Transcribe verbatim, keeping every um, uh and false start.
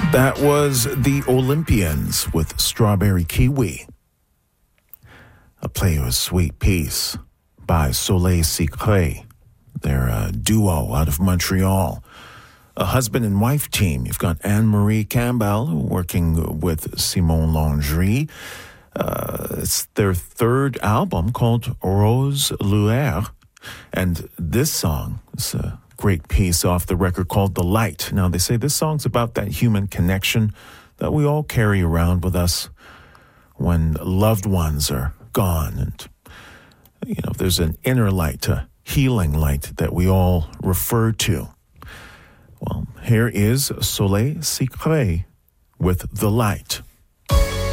That was the Olympians with Strawberry Kiwi. A Player's Sweet Piece by Soleil Secret. They're a duo out of Montreal. A husband and wife team. You've got Anne-Marie Campbell working with Simon Landry. Uh, it's their third album called Rose Lueur. And this song is a great piece off the record called The Light. Now, they say this song's about that human connection that we all carry around with us when loved ones are gone. And, you know, there's an inner light, a healing light that we all refer to. Well, here is Soleil Secret with The Light.